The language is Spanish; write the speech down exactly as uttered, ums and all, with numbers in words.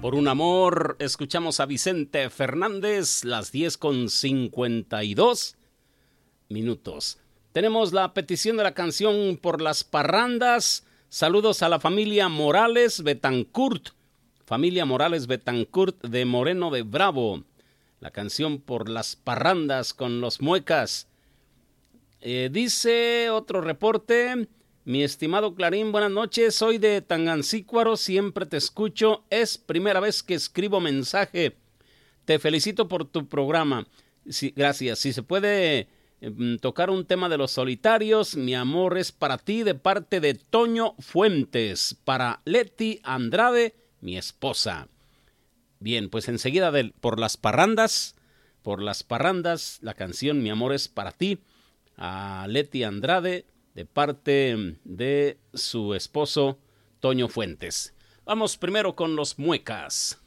Por un amor, escuchamos a Vicente Fernández, las diez con cincuenta y dos minutos. Tenemos la petición de la canción Por las Parrandas. Saludos a la familia Morales Betancourt. Familia Morales Betancourt de Moreno de Bravo. La canción Por las Parrandas con los Muecas. Eh, dice otro reporte... Mi estimado Clarín, buenas noches, soy de Tangancícuaro, siempre te escucho, es primera vez que escribo mensaje, te felicito por tu programa, sí, gracias, si se puede eh, tocar un tema de Los Solitarios, Mi amor es para ti, de parte de Toño Fuentes, para Leti Andrade, mi esposa. Bien, pues enseguida de, por las parrandas, por las parrandas, la canción Mi amor es para ti, a Leti Andrade, de parte de su esposo Toño Fuentes. Vamos primero con los Muecas.